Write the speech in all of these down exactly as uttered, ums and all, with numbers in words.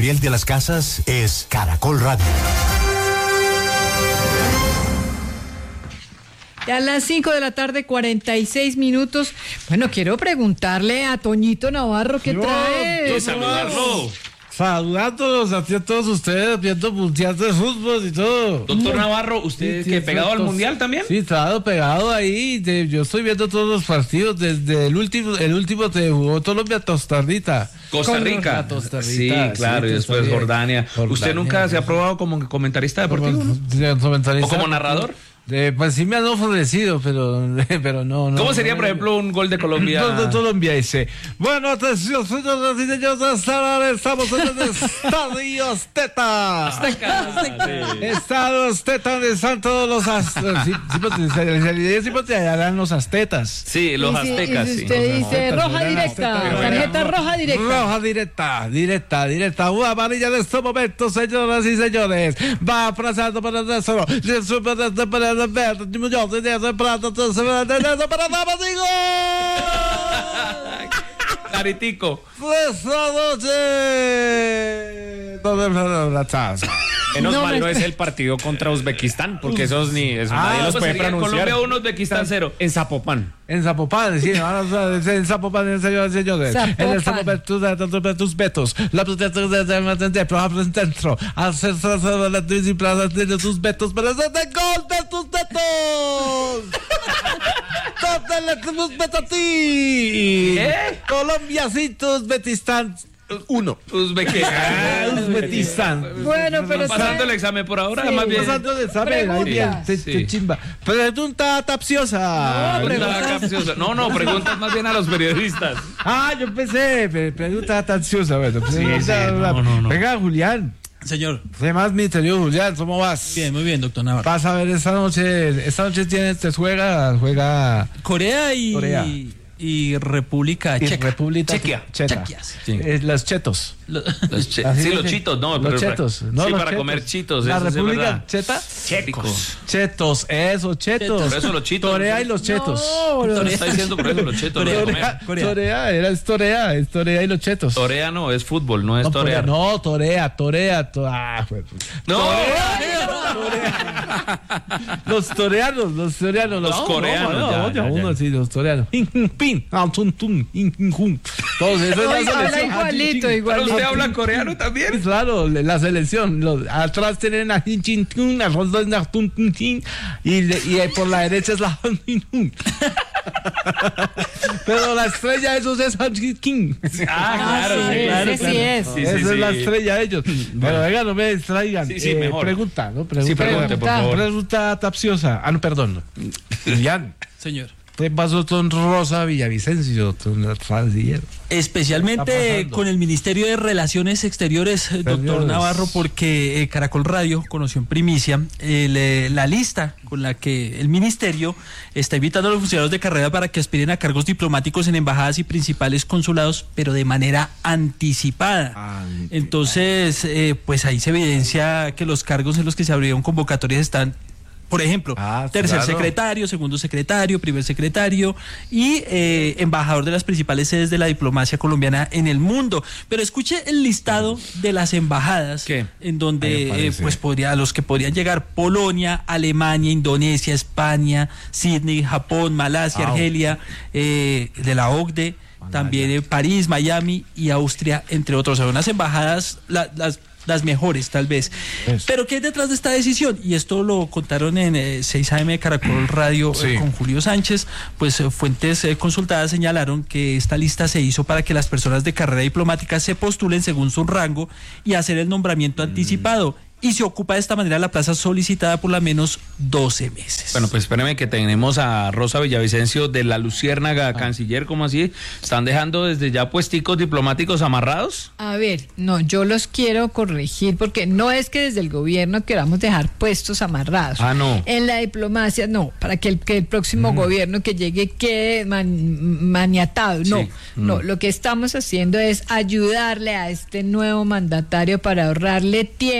Gabriel de las Casas es Caracol Radio. Ya a las cinco de la tarde, cuarenta y seis minutos. Bueno, quiero preguntarle a Toñito Navarro qué Yo, trae. yo saludarlo. Saludándolos a ti, a todos ustedes, viendo mundial de fútbol y todo. Doctor Navarro, ¿usted Sí, que sí, pegado al fotos. mundial también? Sí, estado pegado ahí. De, yo estoy viendo todos los partidos desde el último, el último te jugó Colombia Costa Rica. Costa Rica. A Costa Rica, Sí, claro, sí, y después Costa Rica. Jordania. Jordania. ¿Usted nunca se ha probado como comentarista deportivo? Como- ¿no? comentarista. ¿O como narrador? De, pues sí me han ofrecido, pero, pero no, no. ¿Cómo sería, no, por ejemplo, un gol de Colombia? Gol de Colombia dice. Bueno, atención, señores y señores, hasta ahora estamos en el Estadio Azteca. Estadio Azteca, donde están todos los aztecas. Sí, sí, pues, en realidad sí, pues, allá eran los aztecas. Sí, los Y si- aztecas, y si sí. usted dice aztecas, roja eran directa, aztecas, tarjeta eran- roja directa. Roja directa, directa, directa. Una amarilla en estos momentos, señoras y señores. Va aplazando para el resto. Le sube desde para el verde. Millón de días de plata. Entonces, de para damas y gol. Claritico. Esta noche. ¿Dónde está la taza? Menos No, mal no me- es el partido contra Uzbekistán, porque esos ni eso Ah, nadie los ¿Cómo puede sería? pronunciar. Colombia uno, Uzbekistán cero. En Zapopan. En Zapopan, sí, vamos a- en Zapopan, señores y señores. En el Zapopan. Zapopan, tus, tus, tus betos. La protesta de dentro. Hacer la disciplina de tus betos para hacer de gol de tus betos. ¿Dónde le tenemos betos a ti? ¿Eh? Colombia, sí, tus Betistan. Uno. Uzbekistán. Uzbekistán. Bueno, pero Pasando el ¿sabe? examen por ahora, Sí. más bien. Pasando el examen, ahí bien, Preguntas. te- Sí. te chimba. Pregunta capciosa. No, Pregunta preguntas. capciosa. No, no, preguntas más bien a los periodistas. Ah, yo pensé, pre- pregunta capciosa, bueno. pregunta- sí, no, no, no. Venga, Julián. Señor, Sé más misterio, Julián, ¿cómo vas? bien, muy bien, doctor Navarro. Vas a ver esta noche, esta noche tienes, te juega, juega Corea y, Corea. y República y Checa. República Chequia. Cheta. Chequia, sí. Sí. Eh, los chetos. Lo- Los che- Así sí, le los dicen. chitos, no. Los pero- chetos. No, sí, los para chetos. comer chitos. La eso sí es República verdad. Cheta. Checos. Chetos, eso, chetos. Por eso los chitos. Torea y los chetos. No, los- Está diciendo por eso los chetos. Corea. los de Torea, comer. Corea. Torea, era es Torea, es Torea y los chetos. Torea no, es fútbol, no es No, torear. no, torea, torea, to- ah, fue- No. Los toreanos, los toreanos, Los no, coreanos, no, ya, no, ya, uno ya. sí, los toreanos. Pin, pin, ah, tun, tun, in, in, jun. Todos eso es la Oiga, habla selección. igualito, ¿Pero igualito. usted habla coreano también? Claro, la selección. Los, atrás tienen a Hin Chin Tun, al fondo es la Tun Tun Chin, y, de- y eh, por la derecha es la Han Hin Hun. Pero la estrella de esos es Han Hin King. Ah, claro, sí, sí, claro, ese claro. sí es. Sí, sí, Esa sí. es la estrella de ellos. Pero venga, no me distraigan. Sí, sí, Eh, mejor. Pregunta, ¿no? Pregunta, Sí, pregunte, por favor. Pregunta capciosa. Ah, no, perdón. Julián, Señor. ¿qué pasó con Rosa Villavicencio, con el canciller? Está Especialmente pasando. con el Ministerio de Relaciones Exteriores, eh, doctor Exteriores. Navarro, porque eh, Caracol Radio conoció en primicia el, eh, la lista con la que el Ministerio está invitando a los funcionarios de carrera para que aspiren a cargos diplomáticos en embajadas y principales consulados, pero de manera anticipada. Anticipada. Entonces, eh, pues ahí se evidencia que los cargos en los que se abrieron convocatorias están... Por ejemplo, Ah, tercer claro. secretario, segundo secretario, primer secretario y eh, embajador de las principales sedes de la diplomacia colombiana en el mundo. Pero escuche el listado de las embajadas ¿Qué? en Ahí donde aparece. eh, pues podría, a los que podrían llegar: Polonia, Alemania, Indonesia, España, Sydney, Japón, Malasia, Ah, Argelia, eh, de la O C D E, también eh, París, Miami y Austria, entre otros. Son unas embajadas, la- las las mejores tal vez. Eso. Pero ¿qué hay detrás de esta decisión? Y esto lo contaron en eh, seis A M de Caracol Radio eh, Sí. con Julio Sánchez. Pues eh, fuentes eh, consultadas señalaron que esta lista se hizo para que las personas de carrera diplomática se postulen según su rango y hacer el nombramiento anticipado. Y se ocupa de esta manera la plaza solicitada por la menos doce meses. Bueno, pues espérame que tenemos a Rosa Villavicencio de la Luciérnaga, canciller, ¿cómo así? ¿Están dejando desde ya puesticos diplomáticos amarrados? A ver, no, yo los quiero corregir porque no es que desde el gobierno queramos dejar puestos amarrados. Ah, no. En la diplomacia, no, para que el, que el próximo gobierno que llegue quede man- maniatado. No, Sí. no, Mm. lo que estamos haciendo es ayudarle a este nuevo mandatario para ahorrarle tiempo, revisar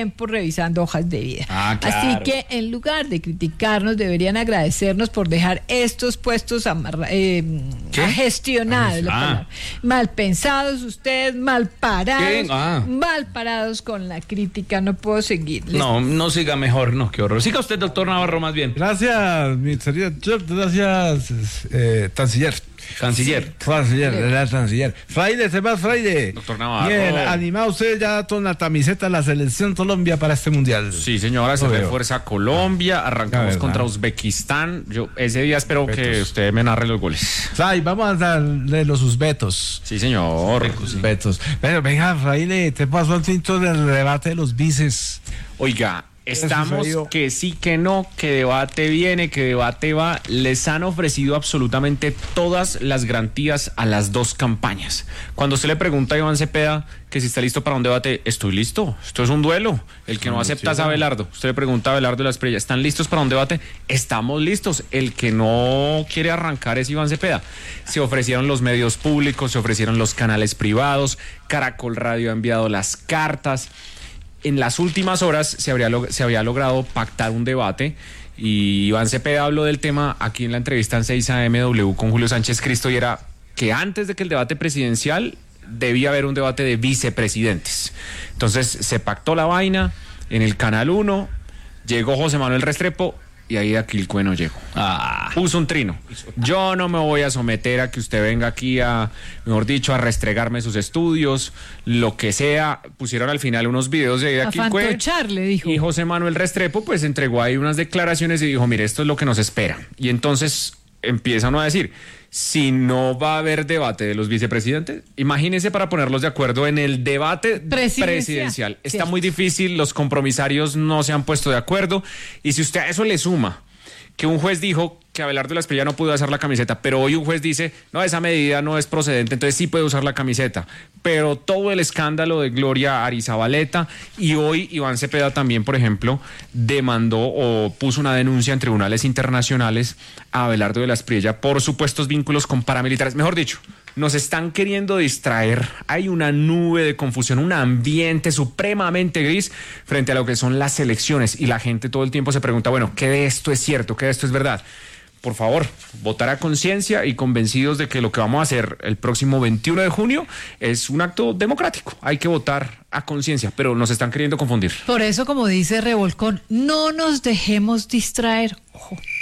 revisando hojas de vida. Ah, claro. Así que en lugar de criticarnos, deberían agradecernos por dejar estos puestos amarra- eh, gestionados. la Ah. palabra. Mal pensados ustedes, mal parados, ¿Qué? Ah. mal parados con la crítica. No puedo seguir. Les- No, no siga mejor, no, qué horror. Siga usted, doctor Navarro, más bien. Gracias, mi querido George, gracias, eh, canciller. Canciller. Canciller, la canciller. Fraile, se va Fraile. Doctor Navarro. Bien, animado usted ya con la camiseta de la selección Colombia para este mundial. Sí, señora, se Lo veo. refuerza Colombia, La arrancamos verdad. contra Uzbekistán. Yo ese día espero que usted me narre los goles. Fray, vamos a darle los usbetos. Sí, señor. Usbetos. Pero venga, Fraile, te pasó el tinto del debate de los bices. Oiga, estamos sucedió? que sí, que no, que debate viene, que debate va. Les han ofrecido absolutamente todas las garantías a las dos campañas. Cuando usted le pregunta a Iván Cepeda que si está listo para un debate, estoy listo. Esto es un duelo. El que no acepta es Abelardo. Usted le pregunta a Abelardo de la Espriella, ¿están listos para un debate? Estamos listos. El que no quiere arrancar es Iván Cepeda. Se ofrecieron los medios públicos, se ofrecieron los canales privados, Caracol Radio ha enviado las cartas. En las últimas horas se, habría log- se había logrado pactar un debate y Iván Cepeda habló del tema aquí en la entrevista en seis A M W con Julio Sánchez Cristo y era que antes de que el debate presidencial debía haber un debate de vicepresidentes. Entonces se pactó la vaina en el Canal uno, llegó José Manuel Restrepo y ahí Aquilcue no llegó. Ah. Puso un trino. Yo no me voy a someter a que usted venga aquí a, mejor dicho, a restregarme sus estudios, lo que sea. Pusieron al final unos videos de A Aquilcue. fantochar, le dijo. Y José Manuel Restrepo pues entregó ahí unas declaraciones y dijo, mire, esto es lo que nos espera. Y entonces empiezan a decir, si no va a haber debate de los vicepresidentes, imagínense para ponerlos de acuerdo en el debate Presidencial. presidencial. Está Cierto. muy difícil, los compromisarios no se han puesto de acuerdo. Y si usted a eso le suma que un juez dijo que Abelardo de la Espriella no pudo usar la camiseta, pero hoy un juez dice, no, esa medida no es procedente, entonces sí puede usar la camiseta. Pero todo el escándalo de Gloria Arizabaleta y hoy Iván Cepeda también, por ejemplo, demandó o puso una denuncia en tribunales internacionales a Abelardo de la Espriella por supuestos vínculos con paramilitares. Mejor dicho, nos están queriendo distraer. Hay una nube de confusión, un ambiente supremamente gris frente a lo que son las elecciones y la gente todo el tiempo se pregunta, bueno, ¿qué de esto es cierto? ¿Qué de esto es verdad? Por favor, votar a conciencia y convencidos de que lo que vamos a hacer el próximo veintiuno de junio es un acto democrático. Hay que votar a conciencia, pero nos están queriendo confundir. Por eso, como dice Revolcón, no nos dejemos distraer. Ojo.